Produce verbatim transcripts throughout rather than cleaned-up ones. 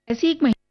ऐसी एक महिला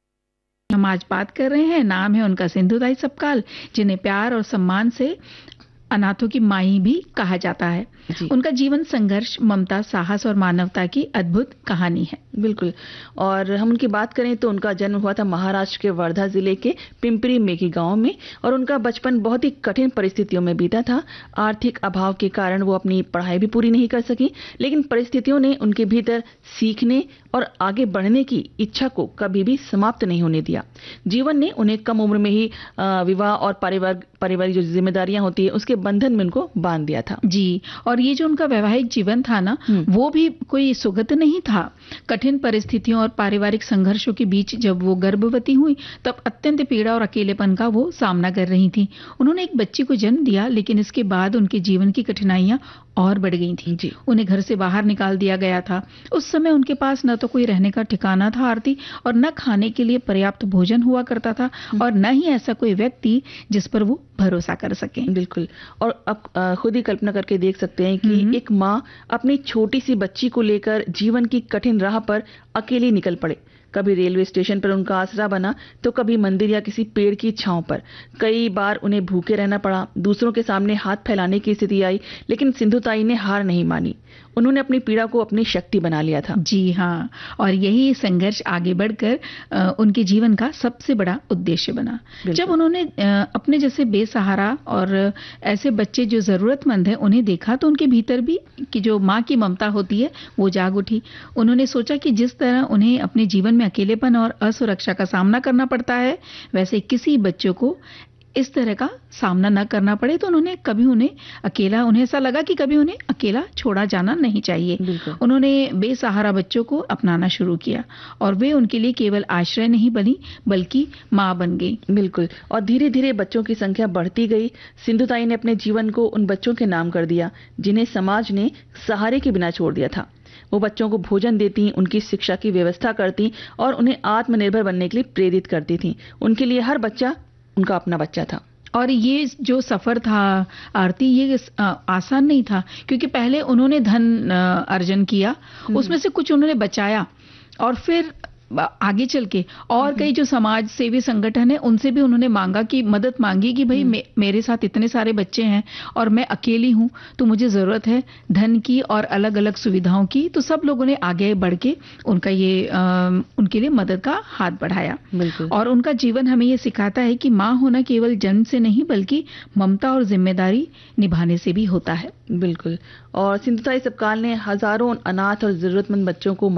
हम आज बात कर रहे हैं, नाम है उनका सिंधुताई सपकाल, जिन्हें प्यार और सम्मान से अनाथों की माई भी कहा जाता है। जी, उनका जीवन संघर्ष, ममता, साहस और मानवता की अद्भुत कहानी है। बिल्कुल। और हम उनकी बात करें तो उनका जन्म हुआ था महाराष्ट्र के वर्धा जिले के पिंपरी मेघी गांव में और उनका बचपन बहुत ही कठिन परिस्थितियों में बीता था। आर्थिक अभाव के कारण वो अपनी पढ़ाई भी पूरी नहीं कर सकी, लेकिन परिस्थितियों ने उनके भीतर सीखने और आगे बढ़ने की इच्छा को कभी भी समाप्त नहीं होने दिया। जीवन ने उन्हें कम उम्र में ही अ, विवाह और परिवार पारिवारिक जो जिम्मेदारियां होती है उसके बंधन में उनको बांध दिया था। जी, और ये जो उनका वैवाहिक जीवन था ना, हम्म, वो भी कोई सुगत नहीं था। कठिन परिस्थितियों और पारिवारिक संघर्षों के बीच जब वो गर्भवती हुई, तब अत्यंत पीड़ा और अकेलेपन का वो सामना कर रही थी। उन्होंने एक बच्ची को जन्म दिया, लेकिन इसके बाद उनके जीवन की कठिनाइयां और बढ़ गई थी। जी, उन्हें घर से बाहर निकाल दिया गया था। उस समय उनके पास न तो कोई रहने का ठिकाना था आरती, और न खाने के लिए पर्याप्त भोजन हुआ करता था, हम्म, और न ही ऐसा कोई व्यक्ति जिस पर वो भरोसा कर सके। बिल्कुल। और अब अ, खुद ही कल्पना करके देख सकते हैं कि हम्म, एक माँ अपनी छोटी सी बच्ची को लेकर जीवन की कठिन राह पर अकेली निकल पड़े। कभी रेलवे स्टेशन पर उनका आसरा बना, तो कभी मंदिर या किसी पेड़ की छांव पर। कई बार उन्हें भूखे रहना पड़ा, दूसरों के सामने हाथ फैलाने की स्थिति आई, लेकिन सिंधुताई ने हार नहीं मानी। उन्होंने अपनी पीड़ा को अपनी शक्ति बना लिया था। जी हाँ, और यही संघर्ष आगे बढ़कर अ, उनके जीवन का सबसे बड़ा उद्देश्य बना। जब बिल्कुल, उन्होंने अ, अपने जैसे बेसहारा और ऐसे बच्चे जो जरूरतमंद हैं उन्हें देखा, तो उनके भीतर भी कि जो माँ की ममता होती है वो जाग उठी। उन्होंने सोचा कि जिस तरह उन्हें अपने जीवन में अकेलेपन और असुरक्षा का सामना करना पड़ता है, वैसे किसी बच्चों को इस तरह का सामना न करना पड़े। तो उन्होंने कभी उन्हें अकेला उन्हें ऐसा लगा कि कभी उन्हें अकेला छोड़ा जाना नहीं चाहिए। बिल्कुल, उन्होंने बेसहारा बच्चों को अपनाना शुरू किया, और वे उनके लिए केवल आश्रय नहीं बनी, बल्कि माँ बन गई। बिल्कुल। और धीरे धीरे बच्चों की संख्या बढ़ती गई। सिंधुताई ने अपने जीवन को उन बच्चों के नाम कर दिया जिन्हें समाज ने सहारे के बिना छोड़ दिया था। वो बच्चों को भोजन देती, उनकी शिक्षा की व्यवस्था करती और उन्हें आत्मनिर्भर बनने के लिए प्रेरित करती थी। उनके लिए हर बच्चा उनका अपना बच्चा था। और ये जो सफर था आरती, ये अ, आसान नहीं था, क्योंकि पहले उन्होंने धन अ, अर्जन किया, हम्म, उसमें से कुछ उन्होंने बचाया, और फिर ब- आगे चल के और हम्म, कई जो समाज सेवी संगठन है उनसे भी उन्होंने मांगा कि मदद मांगी कि भाई हम्म, मे, मेरे साथ इतने सारे बच्चे हैं और मैं अकेली हूं, तो मुझे जरूरत है धन की और अलग अलग सुविधाओं की। तो सब लोगों ने आगे बढ़ के उनका ये अ, उनके लिए मदद का हाथ बढ़ाया। बिल्कुल, और उनका जीवन हमें ये सिखाता है कि माँ होना केवल जन्म से नहीं, बल्कि ममता और जिम्मेदारी निभाने से भी होता है। बिल्कुल। और सिंधुताई सपकाल ने हजारों अनाथ और जरूरतमंद बच्चों को